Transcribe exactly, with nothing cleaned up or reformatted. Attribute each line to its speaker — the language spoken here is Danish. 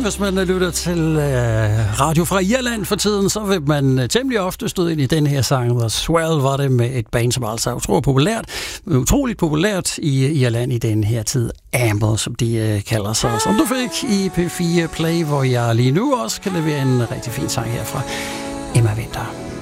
Speaker 1: hvis man lytter til øh, radio fra Irland for tiden, så vil man øh, temmelig ofte støde ind i den her sang. The Swell var det med et band, som altså er utroligt populært, utroligt populært i Irland i den her tid. Amber, som de øh, kalder sig. Som du fik i P fire Play, hvor jeg lige nu også kan levere en rigtig fin sang herfra. Emma Winther.